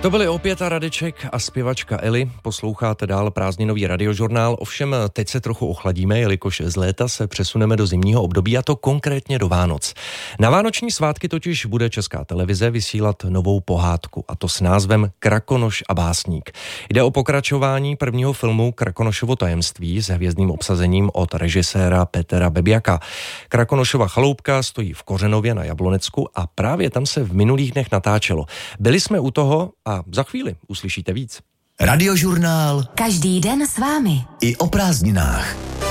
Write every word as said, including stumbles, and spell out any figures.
To byly opět a Radeček a zpěvačka Eli. Posloucháte dál prázdninový radiožurnál, ovšem teď se trochu ochladíme, jelikož z léta se přesuneme do zimního období, a to konkrétně do Vánoc. Na vánoční svátky totiž bude Česká televize vysílat novou pohádku, a to s názvem Krakonoš a básník. Jde o pokračování prvního filmu Krakonošovo tajemství s hvězdným obsazením od režiséra Petra Bebiaka. Krakonošova chaloupka stojí v Kořenově na Jablonecku a právě tam se v minulých dnech natáčelo. Byli jsme u toho a za chvíli uslyšíte víc. Radiožurnál. Každý den s vámi. I o prázdninách.